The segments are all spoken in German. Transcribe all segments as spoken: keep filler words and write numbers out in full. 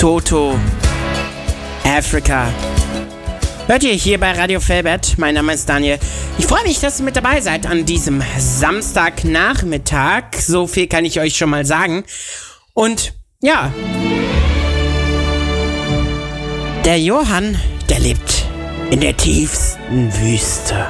Toto, Africa. Hört ihr hier bei Radio Felbert? Mein Name ist Daniel. Ich freue mich, dass ihr mit dabei seid an diesem Samstagnachmittag. So viel kann ich euch schon mal sagen. Und ja, der Johann, der lebt in der tiefsten Wüste.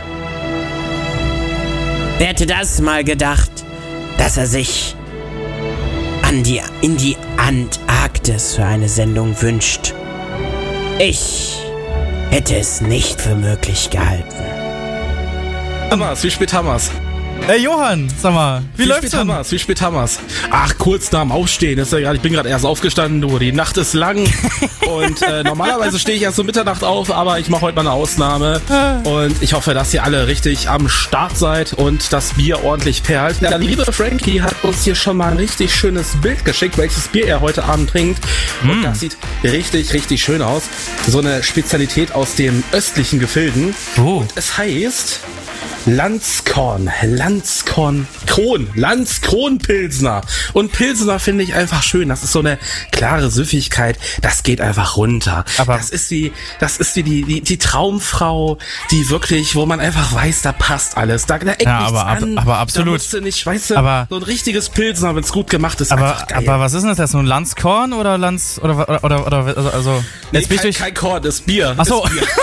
Wer hätte das mal gedacht, dass er sich an die, in die Antarktis für eine Sendung wünscht? Ich hätte es nicht für möglich gehalten. Hammers, wie spät Hammers? Hey Johann, sag mal, wie, wie läuft's denn? Hammers, wie spät Hammers? Ach, kurz nach dem Aufstehen. Das ist ja grad, ich bin gerade erst aufgestanden, du. Die Nacht ist lang. Und äh, normalerweise stehe ich erst um Mitternacht auf, aber ich mache heute mal eine Ausnahme. Und ich hoffe, dass ihr alle richtig am Start seid und das Bier ordentlich perlt. Der liebe Frankie hat uns hier schon mal ein richtig schönes Bild geschickt, welches Bier er heute Abend trinkt. Mm. Und das sieht richtig, richtig schön aus. So eine Spezialität aus dem östlichen Gefilden. Oh. Und es heißt Landskorn, Landskorn, Kron, Landskron-Pilsner. Und Pilsner finde ich einfach schön. Das ist so eine klare Süffigkeit. Das geht einfach runter. Aber das ist die, das ist die, die, die, die Traumfrau, die wirklich, wo man einfach weiß, da passt alles. Da, da eckt ja, nichts aber, an. aber absolut. Da musst du nicht, weißt du, aber, so ein richtiges Pilsner, wenn es gut gemacht ist, aber, einfach geil. Aber was ist denn das? So ein Landskorn oder Lands, oder, oder, oder, oder also, nee, jetzt bin ich kein, durch... kein Korn, das Bier. Ach so. Das Bier.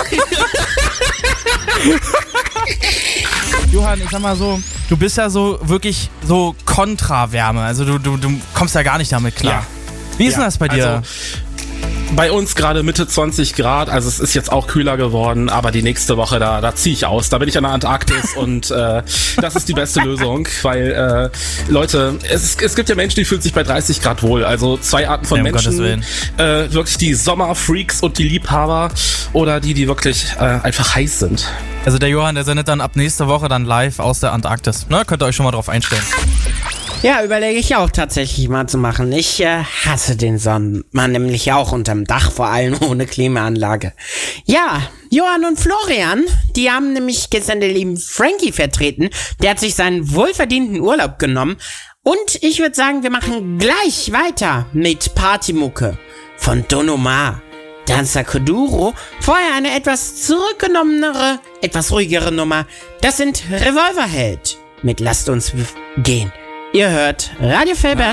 Johann, ich sag mal so, du bist ja so wirklich so Kontra-Wärme, also du, du, du kommst ja gar nicht damit klar. Ja. Wie ist ja. denn das bei dir? Also, bei uns gerade Mitte zwanzig Grad, also es ist jetzt auch kühler geworden, aber die nächste Woche, da, da ziehe ich aus. Da bin ich an der Antarktis und äh, das ist die beste Lösung, weil, äh, Leute, es, es gibt ja Menschen, die fühlen sich bei dreißig Grad wohl. Also zwei Arten von ja, um Menschen, äh, wirklich die Sommerfreaks und die Liebhaber oder die, die wirklich äh, einfach heiß sind. Also der Johann, der sendet dann ab nächste Woche dann live aus der Antarktis. Ne? Könnt ihr euch schon mal drauf einstellen. Ja, überlege ich auch tatsächlich mal zu machen. Ich äh, hasse den Sommer, nämlich auch unterm Dach, vor allem ohne Klimaanlage. Ja, Johann und Florian, die haben nämlich gestern den lieben Frankie vertreten. Der hat sich seinen wohlverdienten Urlaub genommen. Und ich würde sagen, wir machen gleich weiter mit Partymucke von Don Omar, Danza Kuduro. Vorher eine etwas zurückgenommenere, etwas ruhigere Nummer. Das sind Revolverheld mit Lasst uns gehen. Ihr hört Radio Felbert.